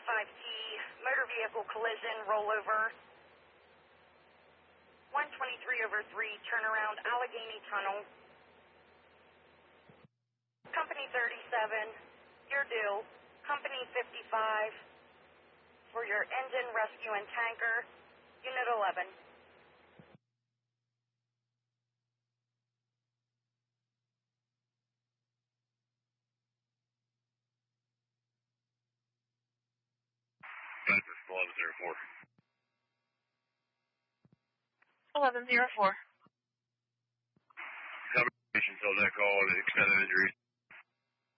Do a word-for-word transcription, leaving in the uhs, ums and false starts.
five T, motor vehicle collision, rollover. one twenty-three over three, turnaround, Allegheny Tunnel. Company thirty-seven, your due. Company fifty-five, for your engine, rescue, and tanker. Unit eleven. Texas eleven zero four. eleven zero four. Combination till that call, the extended injuries.